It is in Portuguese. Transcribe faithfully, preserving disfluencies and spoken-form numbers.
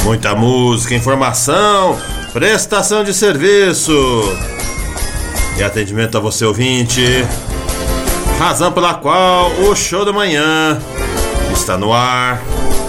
Muita música, informação, prestação de serviço e atendimento a você, ouvinte. Razão pela qual o Show da Manhã está no ar.